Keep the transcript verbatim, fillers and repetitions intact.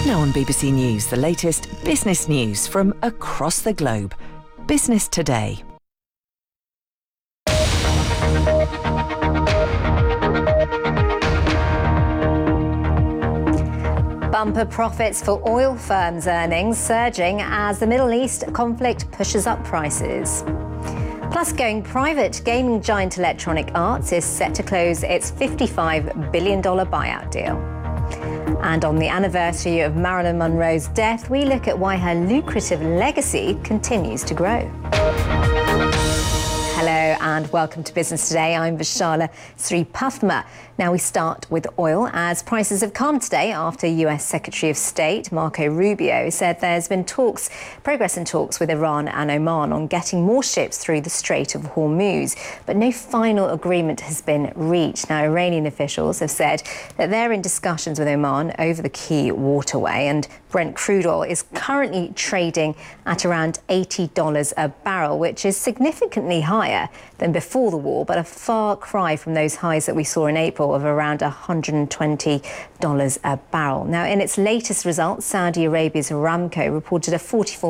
Now on B B C News, the latest business news from across the globe. Business Today. Bumper profits for oil firms' earnings surging as the Middle East conflict pushes up prices. Plus, going private, gaming giant Electronic Arts is set to close its fifty-five billion dollars buyout deal. And on the anniversary of Marilyn Monroe's death, we look at why her lucrative legacy continues to grow. Hello and welcome to Business Today. I'm Vishala Sripathma. Now we start with oil, as prices have calmed today after U S Secretary of State Marco Rubio said there's been talks, progress in talks with Iran and Oman on getting more ships through the Strait of Hormuz, but no final agreement has been reached. Now, Iranian officials have said that they're in discussions with Oman over the key waterway, and Brent crude oil is currently trading at around eighty dollars a barrel, which is significantly higher than before the war, but a far cry from those highs that we saw in April of around one hundred twenty dollars a barrel. Now, in its latest results, Saudi Arabia's Aramco reported a forty-four